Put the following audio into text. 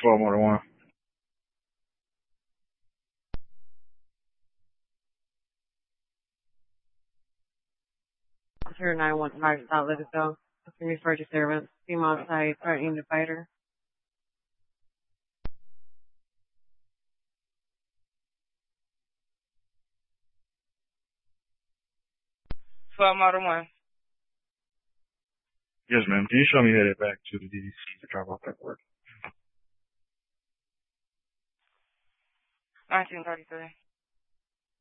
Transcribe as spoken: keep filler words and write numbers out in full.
twelve more to one. Officer nine one five, South Littlefield. Can refer to servants. Female outside threatening the fighter. twelve more to one. Yes, ma'am. Can you show me headed back to the D D C to drop off that work? nineteen thirty-three.